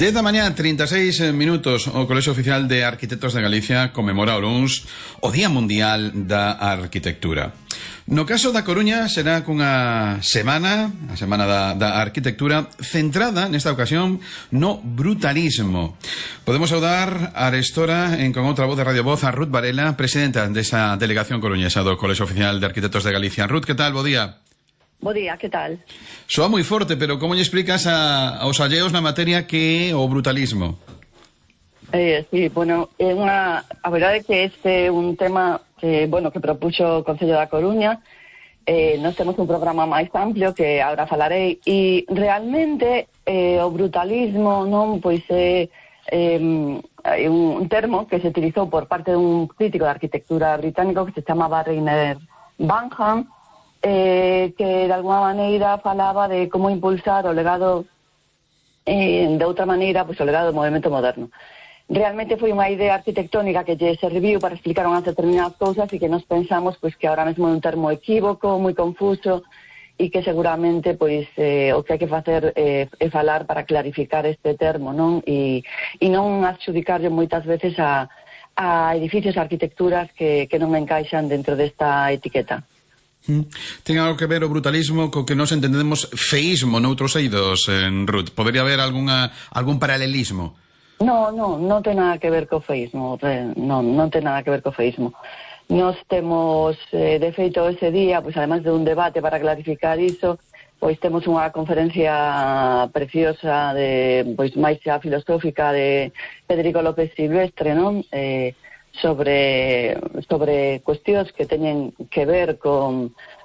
10 da mañá, 36 minutos, o Colexio Oficial de Arquitectos de Galicia conmemora o luns o Día Mundial da Arquitectura. No caso da Coruña será cunha semana, a Semana da Arquitectura, centrada nesta ocasión no brutalismo. Podemos saudar a arestora con outra voz de Radio Voz a Ruth Varela, presidenta desa delegación coruñesa do Colexio Oficial de Arquitectos de Galicia. Ruth, que tal? Bo día. Bo día, que tal? Soa moi forte, pero como lle explicas aos alleos na materia que é o brutalismo? Sí, bueno, a verdade é que este é un tema que propuxo o Concello da Coruña. Nós temos un programa máis amplio que agora falarei e realmente o brutalismo non pois é un termo que se utilizou por parte dun crítico de arquitectura británico que se chamaba Rainer Banham, que de alguna maneira falaba de como impulsar o legado de outra maneira, pois o legado do movimento moderno. Realmente foi unha idea arquitectónica que lle serviu para explicar unhas determinadas cousas e que nos pensamos pois que ahora mesmo é un termo equívoco, moi confuso e que seguramente pois o que hai que facer é falar para clarificar este termo, non? E non adxudicarlle moitas veces a edificios e arquitecturas que non encaixan dentro desta etiqueta. Ten algo que ver o brutalismo co que nos entendemos feísmo noutros eidos, Ruth? Podería haber algún paralelismo? Non ten nada que ver co feísmo, non ten nada que ver co feísmo. Nos temos, de feito, ese día, pois además de un debate para clarificar iso, pois temos unha conferencia preciosa pois máis xa filosófica de Federico López Silvestre, non? Sobre cuestións que teñen que ver con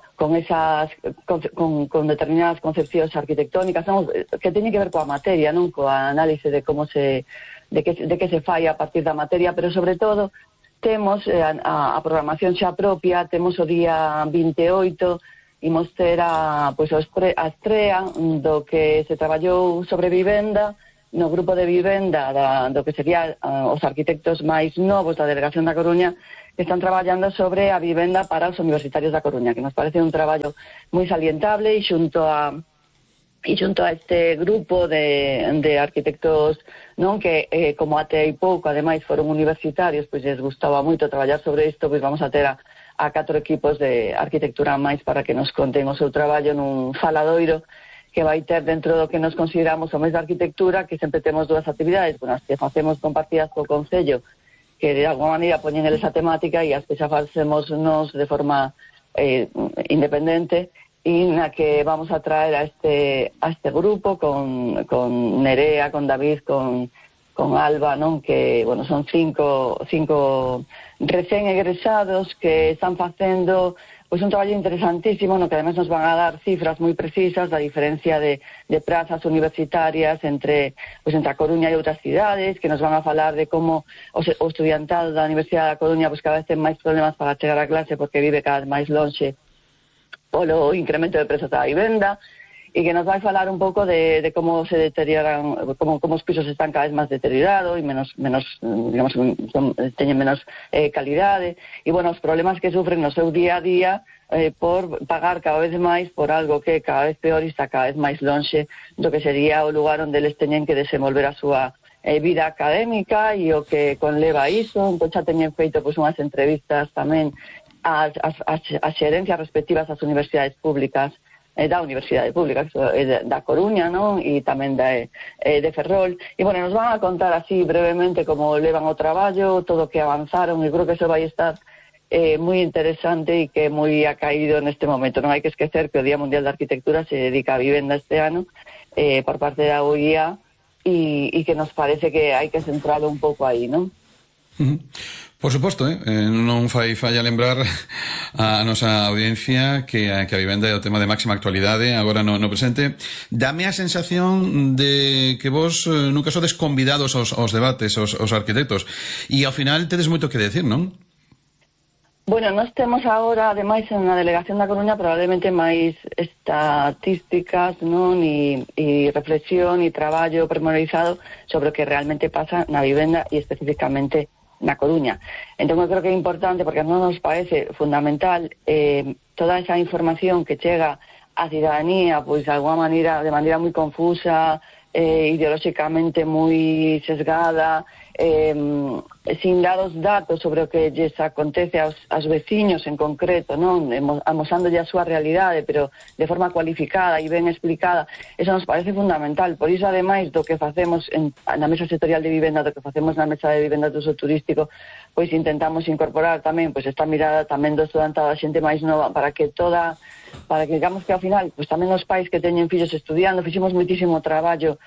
determinadas concepcións arquitectónicas, non? Que teñen que ver coa materia, non? Coa análise de como de que se fai a partir da materia, pero sobre todo temos a programación xa propia, temos o día 28, imos ter a estrea do que se traballou sobre vivenda no grupo de vivenda do que sería os arquitectos máis novos da Delegación da Coruña, que están traballando sobre a vivenda para os universitarios da Coruña, que nos parece un traballo moi salientable e xunto a este grupo de arquitectos, non, que como até hai pouco, ademais foron universitarios, pois les gustaba moito traballar sobre isto, pois vamos a ter a 4 equipos de arquitectura máis para que nos conten o seu traballo nun faladoiro que vai ter dentro do que nos consideramos o mes de arquitectura, que sempre temos 2 actividades, as que facemos compartidas co Concello, que de alguma maneira poñen esa temática, e as que xa facemos nos de forma independente, e na que vamos a traer a este grupo con Nerea, con David, con Alba, non? Que, son 5 recén egresados que están facendo pois un traballo interesantísimo, no que además nos van a dar cifras moi precisas da diferencia de prazas universitarias entre a Coruña e outras cidades, que nos van a falar de como o estudiantado da Universidade da Coruña cada vez ten máis problemas para chegar a clase porque vive cada vez máis lonxe polo incremento de prezos da vivenda, e que nos vai falar un pouco de como se deterioran, como os pisos están cada vez máis deteriorados e teñen menos calidade, e os problemas que sufren no seu día a día por pagar cada vez máis por algo que cada vez peor e está cada vez máis lonxe do que sería o lugar onde eles teñen que desenvolver a súa vida académica e o que conleva iso. Entón xa teñen feito unhas entrevistas tamén as xerencias respectivas das universidades públicas, da Universidade Pública da Coruña, non? E tamén de Ferrol, e nos van a contar así brevemente como levan o traballo, todo o que avanzaron, e creo que eso vai estar moi interesante e que moi acaído neste momento. Non hai que esquecer que o Día Mundial da Arquitectura se dedica a vivenda este ano por parte da UIA, e que nos parece que hai que centralo un pouco aí, non? Por suposto, non fai falla lembrar a nosa audiencia que a vivenda é o tema de máxima actualidade agora no presente. Dame a sensación de que vos nunca sodes convidados aos debates, aos arquitectos, e ao final tedes moito que decir, non? Nós temos agora, ademais, na Delegación da Coruña probablemente máis estatísticas, non? E reflexión e traballo pormenorizado sobre o que realmente pasa na vivenda e especificamente na Coruña. Entón, eu creo que é importante, porque non nos parece fundamental toda esa información que chega á cidadanía, pois de alguma maneira, de maneira moi confusa, ideolóxicamente moi sesgada, sin dar os datos sobre o que lles acontece aos veciños en concreto, non? Amosándolle a súa realidade, pero de forma cualificada e ben explicada. Eso nos parece fundamental. Por iso, ademais do que facemos na Mesa Sectorial de Vivenda, do que facemos na Mesa de Vivenda de Uso Turístico, pois intentamos incorporar tamén pois esta mirada tamén do estudantado, a xente máis nova, para que digamos que ao final, pois tamén os pais que teñen fillos estudiando, fixemos moitísimo traballo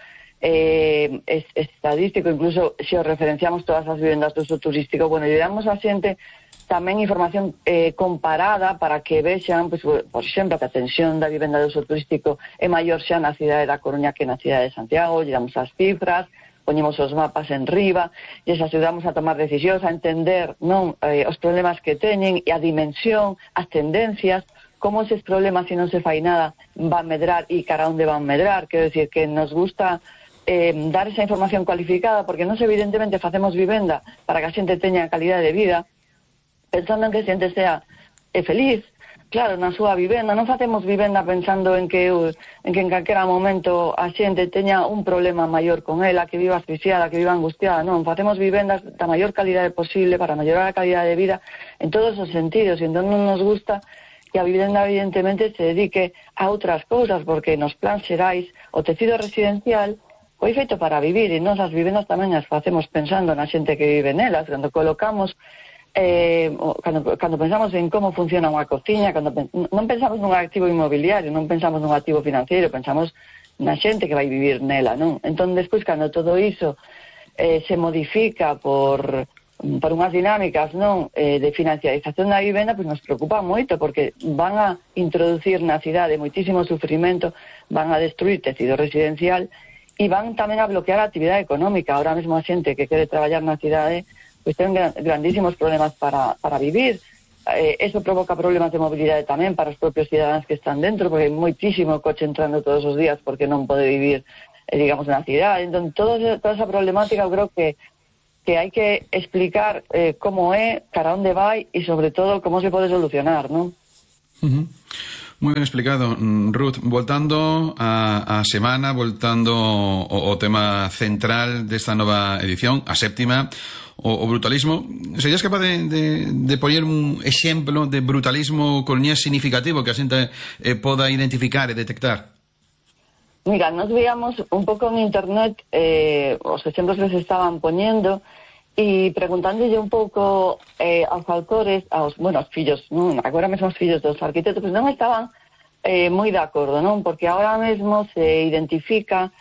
estadístico, incluso se os referenciamos todas as vivendas do uso turístico, bueno, lle damos a xente tamén información comparada para que vexan, pois, por exemplo, que a tensión da vivenda do uso turístico é maior xa na cidade da Coruña que na cidade de Santiago. Lle damos as cifras, poñemos os mapas en riba, e les axudamos a tomar decisións, a entender non os problemas que teñen e a dimensión, as tendencias, como eses problemas, se non se fai nada, van medrar e cara onde van medrar. Quero dicir que nos gusta dar esa información cualificada, porque nós evidentemente facemos vivenda para que a xente teña calidad de vida, pensando en que a xente sea feliz, claro, na súa vivenda. Non facemos vivenda pensando en que en calquera momento a xente teña un problema maior con ela, que viva asfixiada, que viva angustiada. Non, facemos vivendas da maior calidade posible para mellorar a calidade de vida en todos os sentidos, e entón non nos gusta que a vivenda evidentemente se dedique a outras cousas, porque nos plans xerais o tecido residencial foi feito para vivir, e nós as vivendas tamén as facemos pensando na xente que vive nelas. Cando colocamos cando pensamos en como funciona unha cociña, non pensamos nun activo inmobiliario, non pensamos nun activo financiero, pensamos na xente que vai vivir nela, non? Entón, despois, cando todo iso se modifica por unhas dinámicas, non, de financiarización da vivenda, pois nos preocupa moito, porque van a introducir na cidade moitísimo sufrimento, van a destruir tecido residencial e van tamén a bloquear a actividade económica. Ahora mesmo a xente que quere traballar na cidade pois ten grandísimos problemas para vivir. Eso provoca problemas de mobilidade tamén para os propios cidadáns que están dentro, porque hai moitísimo coche entrando todos os días porque non pode vivir, digamos, na cidade. Entón, toda esa problemática eu creo que hai que explicar como é, cara onde vai e, sobre todo, como se pode solucionar, non? Moi ben explicado, Ruth. Voltando a semana, voltando ao tema central desta nova edición, a séptima, o brutalismo, serías capaz de poñer un exemplo de brutalismo coruñés significativo que a xente poda identificar e detectar? Mira, nos veíamos un pouco en internet os exemplos que se estaban poñendo e preguntándolle un pouco aos autores, aos fillos, non? Agora mesmo os fillos dos arquitectos, pues non estaban moi de acordo, non? Porque agora mesmo se identifica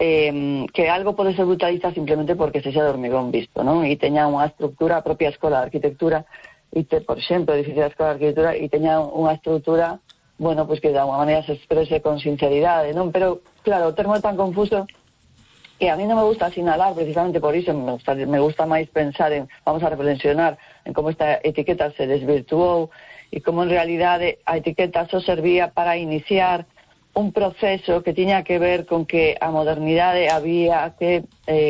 que algo pode ser brutalista simplemente porque sexa de hormigón visto, non? E teña unha estructura, a propia Escola de Arquitectura, por exemplo, o edificio da Escola de Arquitectura, e teña unha estructura, bueno, pues que de alguma maneira se exprese con sinceridade, non? Pero, claro, o termo é tan confuso que a mí non me gusta sinalar, precisamente por iso me gusta máis pensar vamos a reflexionar en como esta etiqueta se desvirtuou e como en realidade a etiqueta só servía para iniciar un proceso que tiña que ver con que a modernidade había que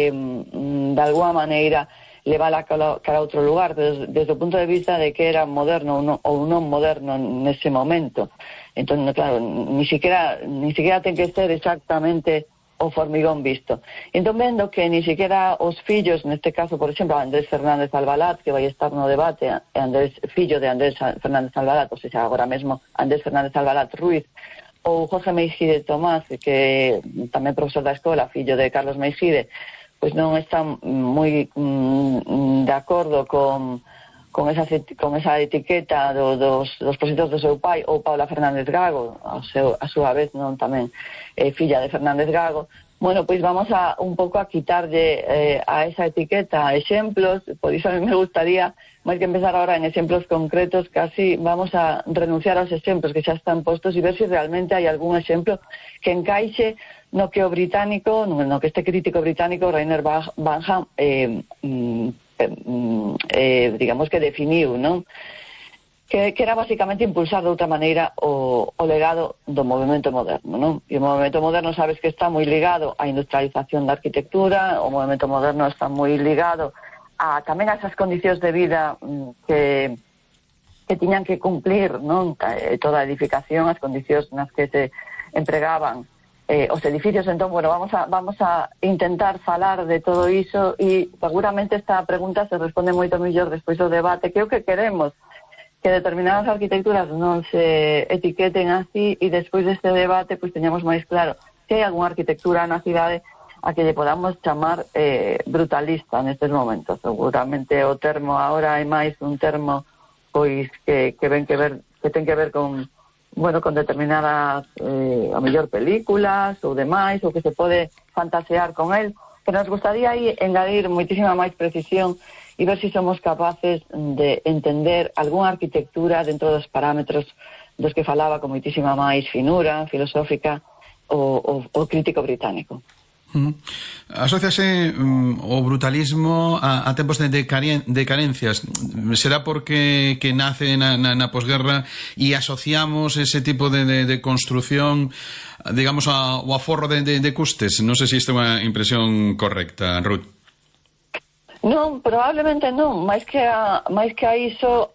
de alguma maneira levala cara a outro lugar, desde o punto de vista de que era moderno ou non moderno nese momento. Entón, claro, ni siquiera ten que ser exactamente o formigón visto. Entón, vendo que ni siquiera os fillos, neste caso, por exemplo, Andrés Fernández Albalat, que vai estar no debate, fillo de Andrés Fernández Albalat, ou seja, agora mesmo Andrés Fernández Albalat Ruiz, ou Jorge Meijide Tomás, que tamén profesor da escola, fillo de Carlos Meijide, pois non están moi de acordo con esa etiqueta dos proxectos do seu pai, ou Paula Fernández Gago, a súa vez non tamén filla de Fernández Gago. Bueno, pois vamos un pouco a quitarlle a esa etiqueta exemplos. Por iso a mí me gustaría, máis que empezar ahora en exemplos concretos, casi vamos a renunciar aos exemplos que xa están postos e ver se realmente hai algún exemplo que encaixe no que o británico, no que este crítico británico, Rainer Banham, digamos que definiu, non? Que era basicamente impulsar de outra maneira o legado do movimento moderno, non? E o movimento moderno sabes que está moi ligado á industrialización da arquitectura, o movimento moderno está moi ligado tamén a esas condicións de vida que tiñan que cumplir, non? Toda a edificación, as condicións nas que se empregaban os edificios. Entón, bueno, vamos a intentar falar de todo iso e seguramente esta pregunta se responde moito mellor despois do debate, que é o que queremos, que determinadas arquitecturas non se etiqueten así e despois deste debate pois teñamos máis claro se hai algunha arquitectura na cidade a que lle podamos chamar brutalista nestes momentos. Seguramente o termo agora é máis un termo pois que ten que ver con determinadas a mellor películas ou demais, ou que se pode fantasear con el, que nos gustaría aí engadir moitísima máis precisión e ver se somos capaces de entender algunha arquitectura dentro dos parámetros dos que falaba con moitísima máis finura filosófica o crítico británico. Asociase o brutalismo a tempos de carencias. Será porque que nace na posguerra e asociamos ese tipo de construción, digamos, ao aforro de custes? Non sei se isto é unha impresión correcta, Ruth. Non, probablemente non, máis que a iso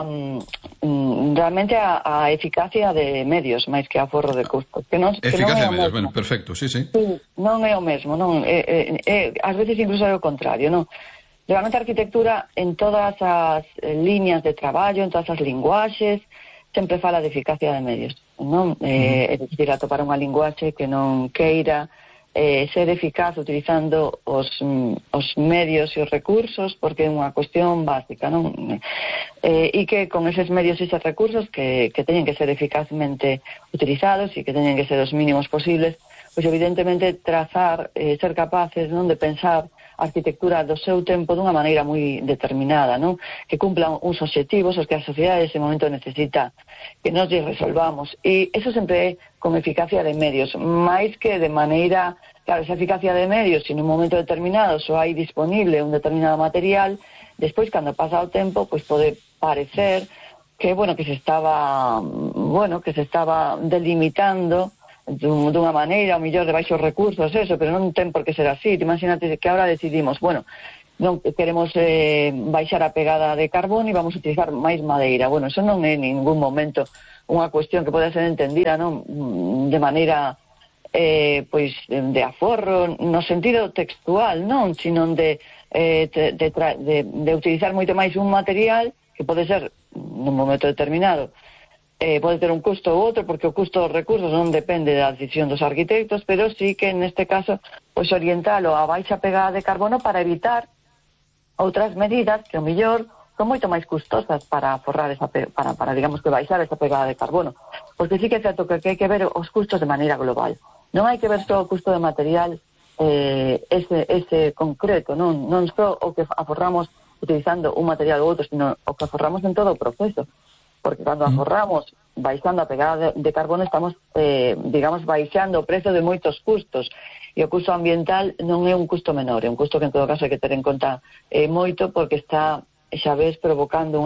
realmente a eficacia de medios, máis que a aforro de custos, eficacia de medios, bueno, perfecto, sí. Non é o mesmo, non, ás veces incluso é o contrario, non. Realmente a arquitectura en todas as líneas de traballo, en todas as linguaxes, sempre fala de eficacia de medios, non? É dicir, atopar unha linguaxe que non queira ser eficaz utilizando os medios e os recursos, porque é unha cuestión básica, non? E que con eses medios e eses recursos que teñen que ser eficazmente utilizados e que teñen que ser os mínimos posibles, pois evidentemente trazar, ser capaces, non, de pensar a arquitectura do seu tempo dunha maneira moi determinada, non? Que cumplan uns obxectivos os que a sociedade ese momento necesita que nos lle resolvamos, e eso sempre é con eficacia de medios, máis que de maneira, claro, esa eficacia de medios, se nun momento determinado só hai disponible un determinado material, despois, cando pasa o tempo, pois pode parecer que, que se estaba delimitando dunha maneira, ao mellor de baixos recursos, eso, pero non ten por que ser así. Imagínate que ahora decidimos, non queremos baixar a pegada de carbón e vamos a utilizar máis madeira. Eso non é en ningún momento unha cuestión que pode ser entendida, non, de maneira de aforro no sentido textual, non, sino de utilizar moito máis un material que pode ser nun momento determinado pode ter un custo ou outro, porque o custo dos recursos non depende da decisión dos arquitectos, pero sí que neste caso orientalo a baixa pegada de carbono para evitar outras medidas que ao mellor son moito máis custosas para forrar para digamos que baixar esa pegada de carbono, porque sí que é certo que hai que ver os custos de maneira global, non hai que ver só o custo de material ese concreto, non só o que aforramos utilizando un material ou outro, sino o que aforramos en todo o proceso, porque cando aforramos baixando a pegada de carbono estamos, baixando o prezo de moitos custos, e o custo ambiental non é un custo menor, é un custo que en todo caso hai que ter en conta moito, porque está, xa ves, provocando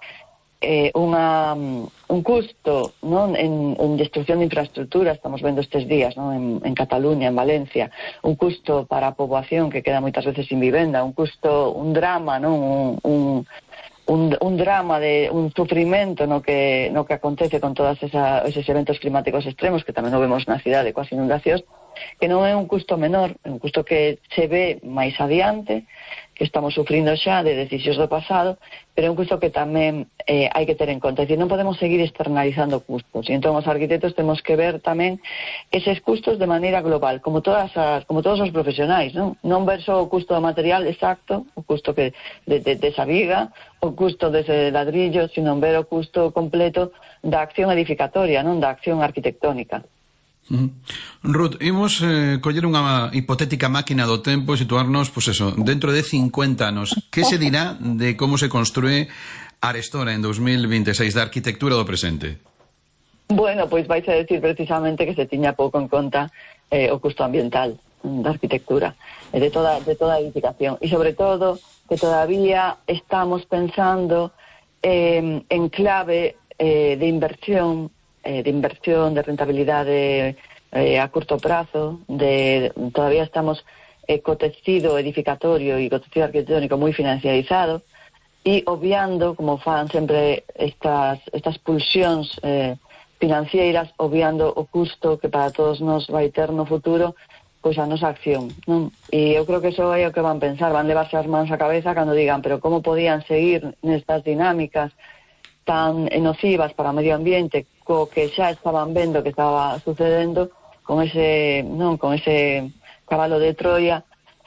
un custo, non, en destrucción de infraestructura, estamos vendo estes días, non, en Cataluña, en Valencia, un custo para a poboación que queda moitas veces sin vivenda, un custo, un drama, non, un drama de un sufrimento no que acontece con todos esos eventos climáticos extremos, que tamén o vemos na cidade coas inundacións, que non é un custo menor, é un custo que se ve máis adiante, que estamos sufrindo xa de decisións do pasado, pero é un custo que tamén hai que ter en conta. É dicir, non podemos seguir externalizando custos, e entón os arquitectos temos que ver tamén eses custos de maneira global, como todos os profesionais, non ver só o custo do material exacto, o custo de esa viga, o custo dese ladrillo, sino ver o custo completo da acción edificatoria, non, da acción arquitectónica. Ruth, imos coller unha hipotética máquina do tempo e situarnos, dentro de 50 anos. Que se dirá de como se construe arestora en 2026 da arquitectura do presente? Pois vais a decir precisamente que se tiña pouco en conta o custo ambiental da arquitectura, de toda a edificación, e sobre todo que todavía estamos pensando en clave de inversión, de rentabilidade a curto prazo, todavía estamos co tecido edificatorio e co tecido arquitectónico moi financiarizado, e obviando, como fan sempre estas pulsións financeiras, obviando o custo que para todos nos vai ter no futuro pois a nosa acción, non? E eu creo que iso é o que van pensar, van levarse as mans á cabeza cando digan, pero como podían seguir nestas dinámicas tan nocivas para o medio ambiente co que xa estaban vendo que estaba sucedendo con ese cabalo de Troia,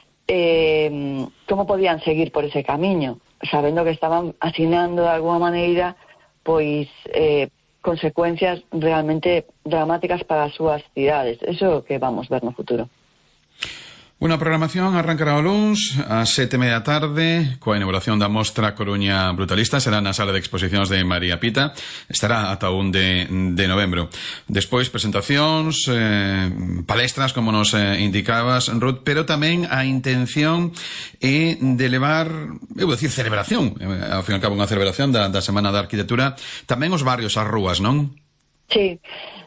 como podían seguir por ese camiño, sabendo que estaban asinando de alguma maneira pois consecuencias realmente dramáticas para as súas cidades. Eso é o que vamos ver no futuro. Unha programación arrancará o luns ás 7:30 da tarde coa inauguración da Mostra Coruña Brutalista. Será na sala de exposicións de María Pita. Estará ata o 1 de novembro. Despois presentacións, palestras, como nos indicabas, Ruth, pero tamén a intención é de levar, eu vou dicir, celebración, ao fin e ao cabo unha celebración da Semana da Arquitectura, tamén os barrios, as rúas, non? Sí.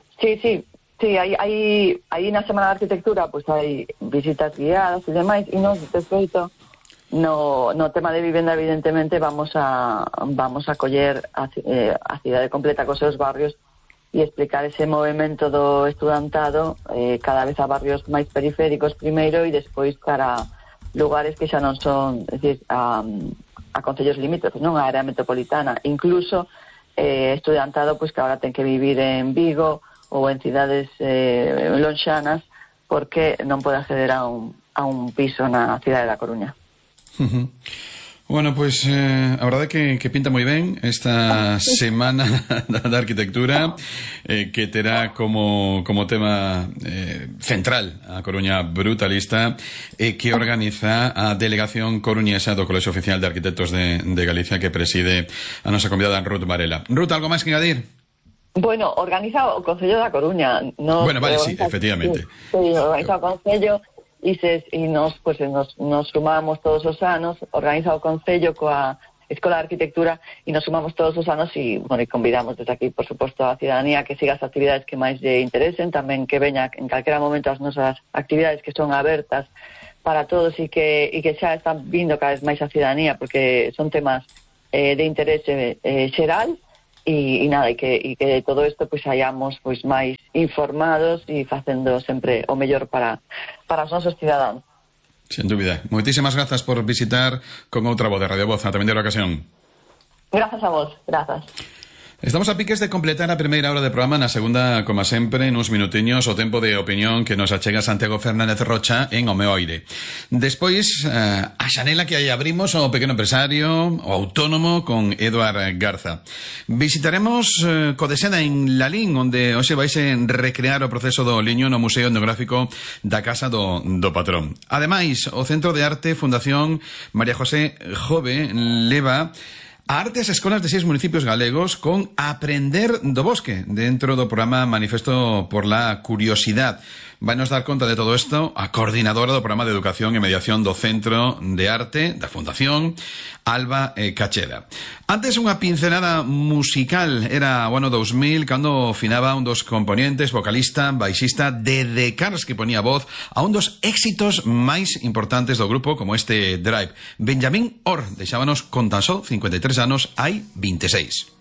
Sí, aí na Semana da Arquitectura pois hai visitas guiadas e demais, e nos, de feito, no tema de vivenda, evidentemente, vamos a coller a cidade completa cos seus barrios e explicar ese movimento do estudantado cada vez a barrios máis periféricos primeiro e despois cara lugares que xa non son, é dicir, a concellos limítrofes, non a área metropolitana, incluso estudantado pois que agora ten que vivir en Vigo ou en cidades lonxanas porque non pode acceder a un piso na cidade da Coruña. Bueno, pois a verdade é que pinta moi ben esta Semana da Arquitectura, que terá como tema central a Coruña Brutalista, que organiza a Delegación Coruñesa do Colexio Oficial de Arquitectos de Galicia, que preside a nosa convidada Ruth Varela. Ruth, algo máis que engadir? Bueno, organiza o Concello da Coruña. Bueno, vale, sí, efectivamente. Sí, organiza o Concello e nos sumamos todos os anos, organiza o Concello coa Escola de Arquitectura e nos sumamos todos os anos e convidamos desde aquí, por suposto, a cidadanía que siga as actividades que máis lle interesen, tamén que veña en calquera momento as nosas actividades que son abertas para todos e que xa están vindo cada vez máis a cidadanía porque son temas de interese xeral. E nada, e que todo isto pois hayamos pois máis informados e facendo sempre o mellor para os nosos cidadáns. Sen dúbida. Moitísimas grazas por visitar con outra voz de Radio Voz na tamén de ocasión. Grazas a vos, grazas. Estamos a piques de completar a primeira hora de programa, na segunda, como sempre, nuns minutiños, o tempo de opinión que nos achega Santiago Fernández Rocha en O Meu Aire. Despois, a xanela que aí abrimos ao pequeno empresario, o autónomo, con Eduard Garza. Visitaremos Codesena en Lalín, onde hoxe vaise recrear o proceso do liño no Museo Etnográfico da Casa do Patrón. Ademais, o Centro de Arte Fundación María José Jove leva a arte as escolas de 6 municipios galegos con Aprender do Bosque, dentro do programa Manifesto por la Curiosidad. Vai nos dar conta de todo isto a coordinadora do programa de Educación e Mediación do Centro de Arte da Fundación, Alba Cacheda. Antes, unha pincelada musical. Era o ano 2000 cando finaba un dos componentes, vocalista, baixista de The Cars, que ponía voz a un dos éxitos máis importantes do grupo, como este Drive. Benjamín Orr deixábanos con tan só 53 anos hai 26.